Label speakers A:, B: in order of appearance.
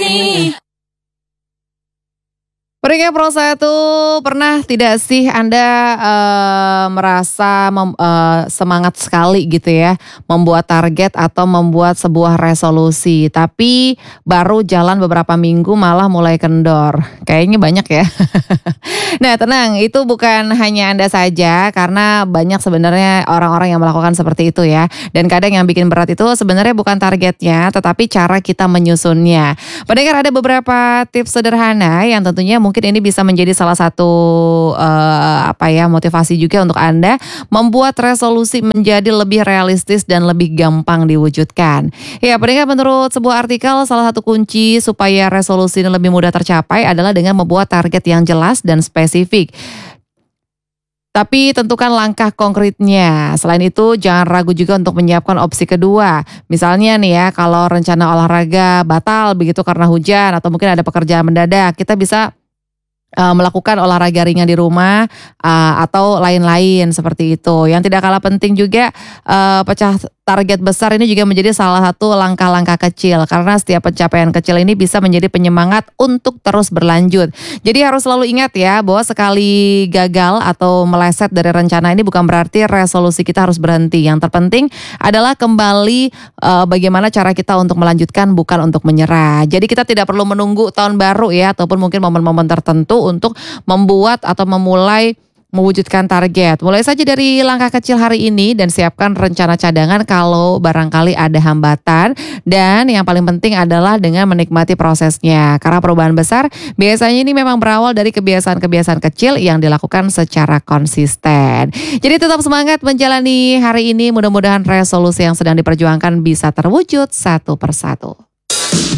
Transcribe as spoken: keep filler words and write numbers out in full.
A: Peringkat Pro satu, pernah tidak sih Anda eee, merasa mem eee, semangat sekali gitu ya, membuat target atau membuat sebuah resolusi, tapi baru jalan beberapa minggu malah mulai kendor? Kayaknya banyak ya. Nah tenang, itu bukan hanya Anda saja, karena banyak sebenarnya orang-orang yang melakukan seperti itu ya. Dan kadang yang bikin berat itu sebenarnya bukan targetnya, tetapi cara kita menyusunnya. Pendengar, ada beberapa tips sederhana yang tentunya mungkin ini bisa menjadi salah satu eee, apa ya, motivasi juga untuk Anda membuat resolusi menjadi lebih realistis dan lebih gampang diwujudkan. Ya, pendengar, menurut sebuah artikel, salah satu kunci supaya resolusi ini lebih mudah tercapai adalah dengan membuat target yang jelas dan spesifik. Tapi tentukan langkah konkretnya. Selain itu, jangan ragu juga untuk menyiapkan opsi kedua. Misalnya nih ya, kalau rencana olahraga batal begitu karena hujan atau mungkin ada pekerjaan mendadak, kita bisa Eee, melakukan olahraga ringan di rumah, eee, atau lain-lain seperti itu. Yang tidak kalah penting juga, eee, pecah target besar ini juga menjadi salah satu langkah-langkah kecil, karena setiap pencapaian kecil ini bisa menjadi penyemangat untuk terus berlanjut. Jadi harus selalu ingat ya, bahwa sekali gagal atau meleset dari rencana ini bukan berarti resolusi kita harus berhenti. Yang terpenting adalah kembali, eee, bagaimana cara kita untuk melanjutkan, bukan untuk menyerah. Jadi kita tidak perlu menunggu tahun baru ya, ataupun mungkin momen-momen tertentu untuk membuat atau memulai mewujudkan target. Mulai saja dari langkah kecil hari ini dan siapkan rencana cadangan kalau barangkali ada hambatan. Dan yang paling penting adalah dengan menikmati prosesnya. Karena perubahan besar biasanya ini memang berawal dari kebiasaan-kebiasaan kecil yang dilakukan secara konsisten. Jadi tetap semangat menjalani hari ini. Mudah-mudahan resolusi yang sedang diperjuangkan bisa terwujud satu persatu.